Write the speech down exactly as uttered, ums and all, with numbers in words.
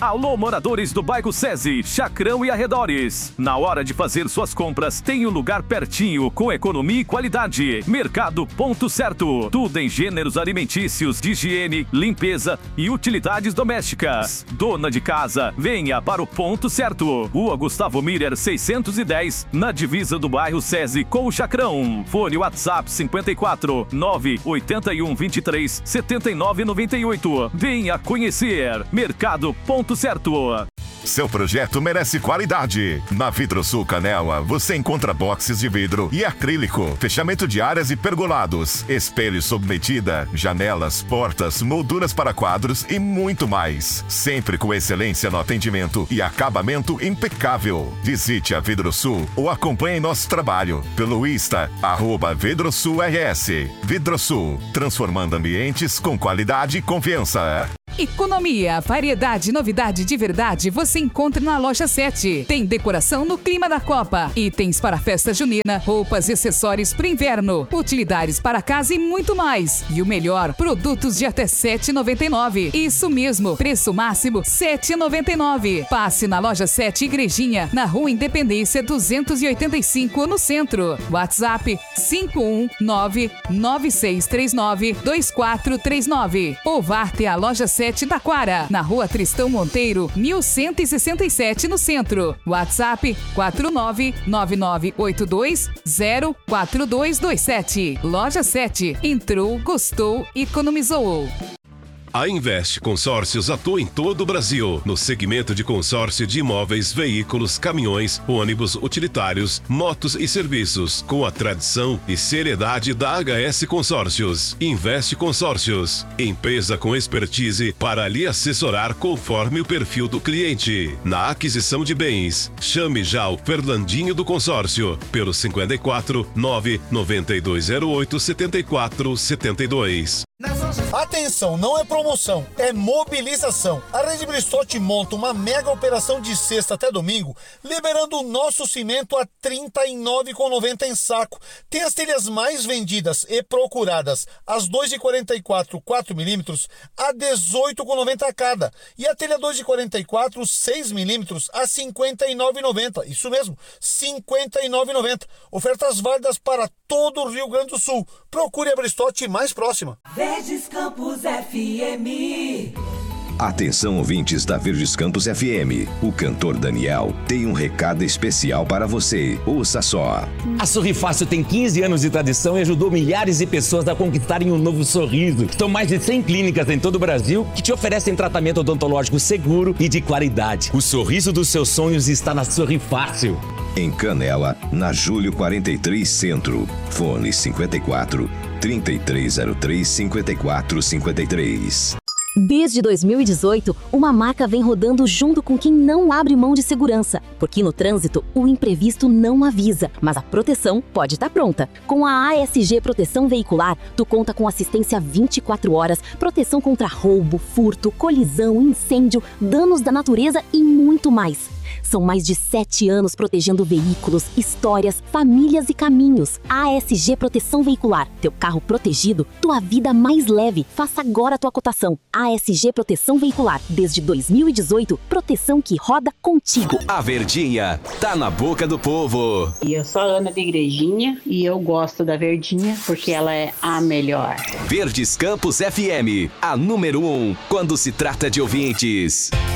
Alô, moradores do bairro SESI, Chacrão e arredores. Na hora de fazer suas compras, tem um lugar pertinho, com economia e qualidade. Mercado Ponto Certo. Tudo em gêneros alimentícios, de higiene, limpeza e utilidades domésticas. Dona de casa, venha para o Ponto Certo. Rua Gustavo Miller, seiscentos e dez, na divisa do bairro SESI com o Chacrão. Fone WhatsApp cinquenta e quatro, nove oito um, vinte e três, setenta e nove, noventa e oito. Venha conhecer. Mercado Ponto Certo. Seu projeto merece qualidade. Na Vidrosul Canela, você encontra boxes de vidro e acrílico, fechamento de áreas e pergolados, espelhos sob medida, janelas, portas, molduras para quadros e muito mais. Sempre com excelência no atendimento e acabamento impecável. Visite a Vidrosul ou acompanhe nosso trabalho pelo Insta, arroba VidroSulRS. Vidrosul, transformando ambientes com qualidade e confiança. Economia, variedade e novidade de verdade você encontra na Loja sete. Tem decoração no clima da Copa, itens para festa junina, roupas e acessórios para inverno, utilidades para casa e muito mais. E o melhor, produtos de até sete reais e noventa e nove centavos. Isso mesmo, preço máximo sete reais e noventa e nove centavos. Passe na Loja sete Igrejinha, na Rua Independência duzentos e oitenta e cinco, no centro. WhatsApp cinco um nove, nove seis três nove, dois quatro três nove. Ou vá até a Loja sete Taquara, na Rua Tristão Monteiro, mil cento e sessenta e sete, no centro. WhatsApp quatro nove nove nove oito dois zero quatro dois dois sete. Loja sete. Entrou, gostou, economizou. A Invest Consórcios atua em todo o Brasil, no segmento de consórcio de imóveis, veículos, caminhões, ônibus, utilitários, motos e serviços, com a tradição e seriedade da H S Consórcios. Invest Consórcios, empresa com expertise para lhe assessorar conforme o perfil do cliente. Na aquisição de bens, chame já o Fernandinho do Consórcio, pelo cinquenta e quatro, nove nove dois zero oito, sete quatro sete dois. Atenção, não é promoção, é mobilização. A Rede Bristotti monta uma mega operação de sexta até domingo, liberando o nosso cimento a trinta e nove reais e noventa centavos em saco. Tem as telhas mais vendidas e procuradas, as dois de quarenta e quatro, quatro milímetros, a dezoito reais e noventa centavos cada. E a telha dois de quarenta e quatro, seis milímetros, a cinquenta e nove reais e noventa centavos. Isso mesmo, cinquenta e nove reais e noventa centavos. Ofertas válidas para todo o Rio Grande do Sul. Procure a Bristotti mais próxima. Verdes Campos F M. Atenção, ouvintes da Verdes Campos F M. O cantor Daniel tem um recado especial para você. Ouça só. A Sorrifácil tem quinze anos de tradição e ajudou milhares de pessoas a conquistarem um novo sorriso. São mais de cem clínicas em todo o Brasil que te oferecem tratamento odontológico seguro e de qualidade. O sorriso dos seus sonhos está na Sorrifácil. Em Canela, na Júlio quarenta e três Centro. Fone cinquenta e quatro, trinta e três zero três, cinquenta e quatro cinquenta e três. Desde dois mil e dezoito, uma marca vem rodando junto com quem não abre mão de segurança. Porque no trânsito, o imprevisto não avisa, mas a proteção pode estar pronta. Com a A S G Proteção Veicular, tu conta com assistência vinte e quatro horas, proteção contra roubo, furto, colisão, incêndio, danos da natureza e muito mais. São mais de sete anos protegendo veículos, histórias, famílias e caminhos. A S G Proteção Veicular. Teu carro protegido, tua vida mais leve. Faça agora a tua cotação. A S G Proteção Veicular. Desde dois mil e dezoito, proteção que roda contigo. A Verdinha tá na boca do povo. E eu sou a Ana da Igrejinha e eu gosto da Verdinha porque ela é a melhor. Verdes Campos F M, a número um quando se trata de ouvintes.